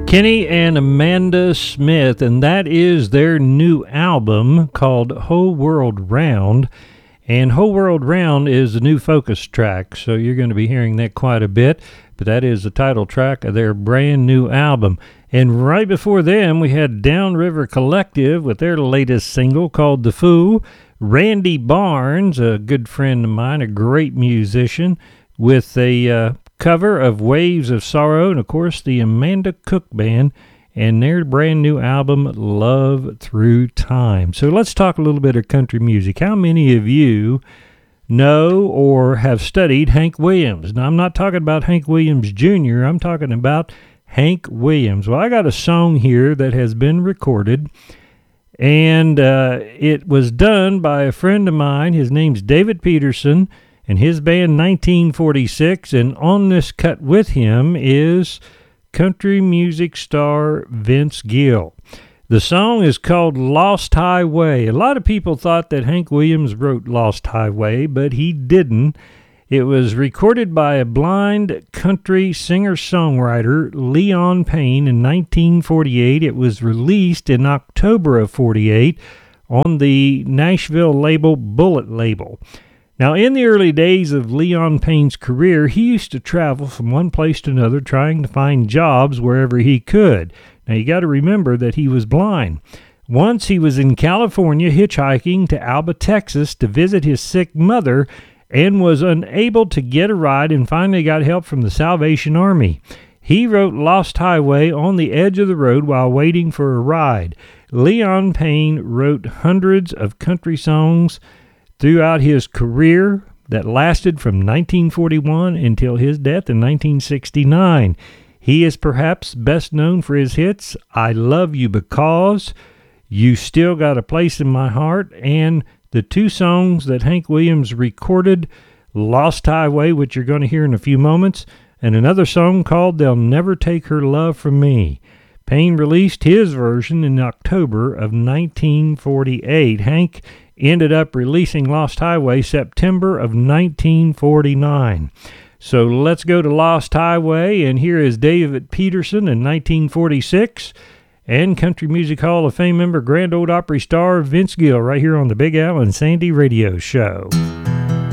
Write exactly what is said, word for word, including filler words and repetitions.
Kenny and Amanda Smith, and that is their new album called Whole World Round. And Whole World Round is the new focus track, so you're going to be hearing that quite a bit. But that is the title track of their brand new album. And right before them, we had Downriver Collective with their latest single called The Fool. Randy Barnes, a good friend of mine, a great musician, with a uh, cover of Waves of Sorrow, and of course the Amanda Cook Band and their brand new album Love Through Time. So let's talk a little bit of country music. How many of you know or have studied Hank Williams? Now, I'm not talking about Hank Williams Junior I'm talking about Hank Williams. Well, I got a song here that has been recorded, and uh, it was done by a friend of mine. His name's David Peterson, and his band nineteen forty-six, and on this cut with him is country music star Vince Gill. The song is called Lost Highway. A lot of people thought that Hank Williams wrote Lost Highway, but he didn't. It was recorded by a blind country singer-songwriter, Leon Payne, in nineteen forty-eight. It was released in October of forty-eight on the Nashville label Bullet Label. Now, in the early days of Leon Payne's career, he used to travel from one place to another trying to find jobs wherever he could. Now, you got to remember that he was blind. Once he was in California hitchhiking to Alba, Texas to visit his sick mother and was unable to get a ride and finally got help from the Salvation Army. He wrote Lost Highway on the edge of the road while waiting for a ride. Leon Payne wrote hundreds of country songs throughout his career that lasted from nineteen forty-one until his death in nineteen sixty-nine. He is perhaps best known for his hits, I Love You Because, You Still Got a Place in My Heart, and the two songs that Hank Williams recorded, Lost Highway, which you're going to hear in a few moments, and another song called They'll Never Take Her Love From Me. Payne released his version in October of nineteen forty-eight. Hank ended up releasing Lost Highway September of nineteen forty-nine. So let's go to Lost Highway, and here is David Peterson in nineteen forty-six, and Country Music Hall of Fame member, Grand Ole Opry star Vince Gill, right here on the Big Al and Sandy Radio Show.